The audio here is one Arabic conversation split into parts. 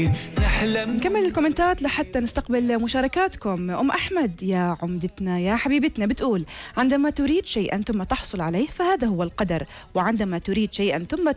نكمل الكومنتات لحتى نستقبل مشاركاتكم. أحمد يا عمدتنا يا حبيبتنا بتقول: عندما تريد شيئا ثم تحصل عليه فهذا هو القدر، وعندما تريد شيئا ثم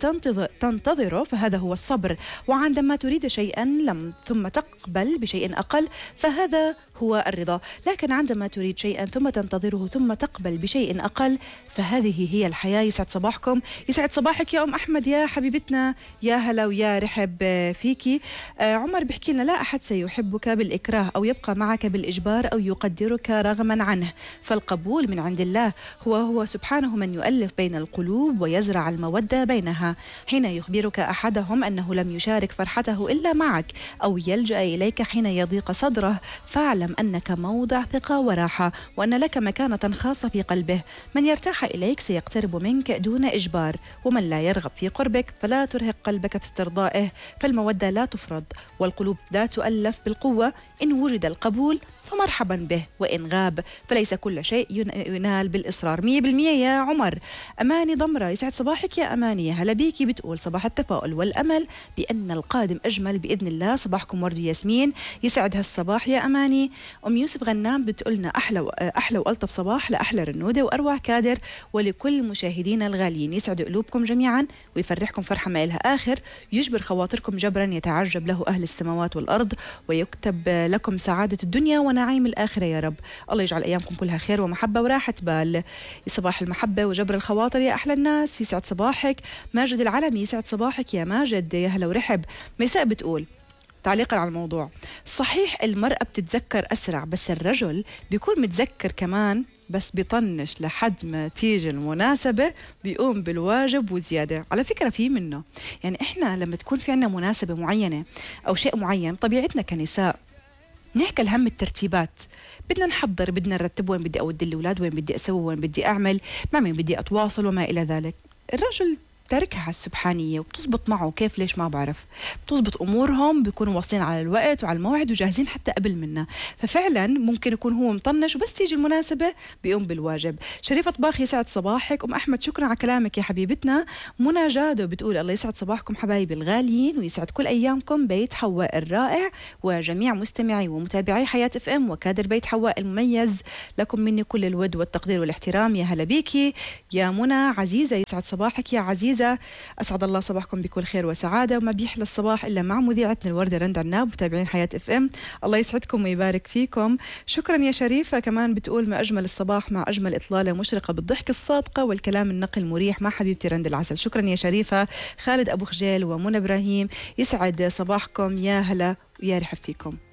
تنتظره فهذا هو الصبر، وعندما تريد شيئا ثم تقبل بشيء أقل فهذا هو الرضا، لكن عندما تريد شيئا ثم تنتظره ثم تقبل بشيء أقل فهذه هي الحياة. يسعد صباحكم، يسعد صباحك يا أحمد يا حبيبتنا، يا هلا ويا رحب فيكي. عمر بيحكي لنا: لا أحد سيحبك بالإكراه أو يبقى معك بالإجبار أو يقدرك رغما عنه، فالقبول من عند الله، هو سبحانه من يؤلف بين القلوب ويزرع المودة بينها. حين يخبرك أحدهم أنه لم يشارك فرحته إلا معك أو يلجأ إليك حين يضيق صدره، فاعلم أنك موضع ثقة وراحة، وأن لك مكانة خاصة في قلبه. من يرتاح إليك سيقترب منك دون إجبار، ومن لا يرغب في قربك فلا ترهق قلبك في استرضائه، فالمودة لا تفرض والقلوب لا تؤلف بالقوة. إن وجد القبول فمرحبا به، وإن غاب فليس كل شيء ينال بالإصرار. 100% يا عمر. أماني ضمرة، يسعد صباحك يا أماني، يا هلا بيكي، بتقول: صباح التفاؤل والأمل بأن القادم أجمل بإذن الله. صباحكم ورد ياسمين، يسعد هالصباح يا أماني. يوسف غنام بتقولنا: أحلى وألطف صباح لأحلى رنودة وأروع كادر ولكل مشاهدينا الغاليين، يسعد قلوبكم جميعا ويفرحكم فرحة ما إلها آخر، يجبر خواطركم جبرا يتعجب له أهل السماوات والأرض، ويكتب لكم سعادة الدنيا ونعيم الآخرة يا رب. الله يجعل أيامكم كلها خير ومحبة وراحة بال. صباح المحبة وجبر الخواطر يا أحلى الناس، يسعد صباحك. ماجد العلمي، يسعد صباحك يا ماجد، يا هلا ورحب. ميساء بتقول تعليقا على الموضوع: صحيح المرأة بتتذكر أسرع، بس الرجل بيكون متذكر كمان، بس بيطنش لحد ما تيجي المناسبة بيقوم بالواجب وزيادة. على فكرة في منه، يعني إحنا لما تكون في عنا مناسبة معينة أو شيء معين، طبيعتنا كنساء نحكي الهم الترتيبات، بدنا نحضر، بدنا نرتب وين بدي أودي الأولاد، وين بدي أسوي، وين بدي أعمل، مع مين بدي أتواصل وما إلى ذلك. الرجل تركها على السبحانية وبتزبط معه، كيف ليش ما بعرف، بتزبط أمورهم، بيكونوا واصلين على الوقت وعلى الموعد وجاهزين حتى قبل منا، ففعلا ممكن يكون هو مطنش وبس تيجي المناسبة بيقوم بالواجب. شريفة طباخ، يسعد صباحك. أحمد شكرا على كلامك يا حبيبتنا. منى جادو بتقول: الله يسعد صباحكم حبايبي الغاليين ويسعد كل أيامكم بيت حواء الرائع وجميع مستمعي ومتابعي حياة اف ام وكادر بيت حواء المميز، لكم مني كل الود والتقدير والاحترام. يا هلا بيكي يا منى عزيزة، يسعد صباحك يا عزيزة، أسعد الله صباحكم بكل خير وسعادة، وما بيحلى الصباح إلا مع مذيعتنا الوردة رند عناب متابعين حياة اف ام. الله يسعدكم ويبارك فيكم. شكرا يا شريفة، كمان بتقول: ما أجمل الصباح مع أجمل إطلالة مشرقة بالضحك الصادقة والكلام النقي المريح مع حبيبتي رند العسل. شكرا يا شريفة. خالد أبو خجيل ومنى إبراهيم، يسعد صباحكم، يا هلا ويا رحب فيكم.